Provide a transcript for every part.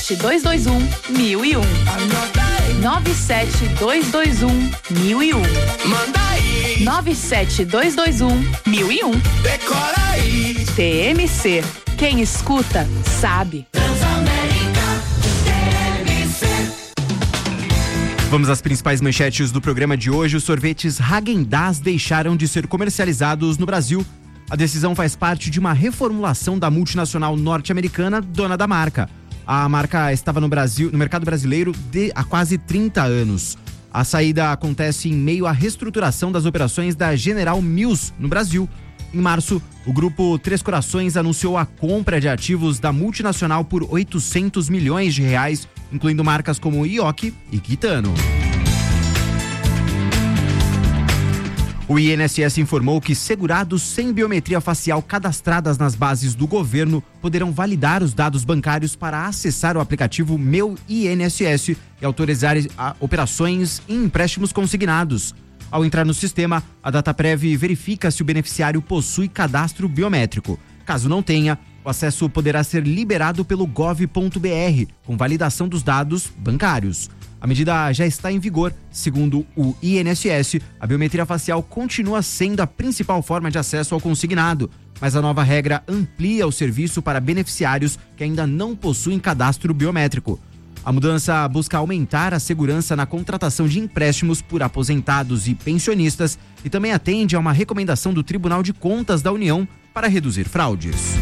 97221-1001. 97221-1001. Manda aí. 97221-1001. Decora aí. TMC. Quem escuta, sabe. Vamos às principais manchetes do programa de hoje. Os sorvetes Häagen-Dazs deixaram de ser comercializados no Brasil. A decisão faz parte de uma reformulação da multinacional norte-americana, dona da marca. A marca estava no mercado brasileiro há quase 30 anos. A saída acontece em meio à reestruturação das operações da General Mills no Brasil. Em março, o grupo Três Corações anunciou a compra de ativos da multinacional por R$800 milhões, incluindo marcas como Ioki e Kitano. O INSS informou que segurados sem biometria facial cadastradas nas bases do governo poderão validar os dados bancários para acessar o aplicativo Meu INSS e autorizar operações em empréstimos consignados. Ao entrar no sistema, a Dataprev verifica se o beneficiário possui cadastro biométrico. Caso não tenha, o acesso poderá ser liberado pelo gov.br, com validação dos dados bancários. A medida já está em vigor. Segundo o INSS, a biometria facial continua sendo a principal forma de acesso ao consignado, mas a nova regra amplia o serviço para beneficiários que ainda não possuem cadastro biométrico. A mudança busca aumentar a segurança na contratação de empréstimos por aposentados e pensionistas e também atende a uma recomendação do Tribunal de Contas da União para reduzir fraudes.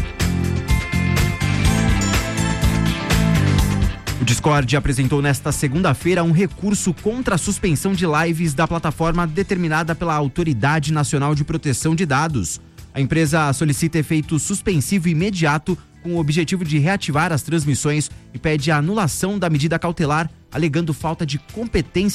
O Discord apresentou nesta segunda-feira um recurso contra a suspensão de lives da plataforma determinada pela Autoridade Nacional de Proteção de Dados. A empresa solicita efeito suspensivo imediato com o objetivo de reativar as transmissões e pede a anulação da medida cautelar, alegando falta de competência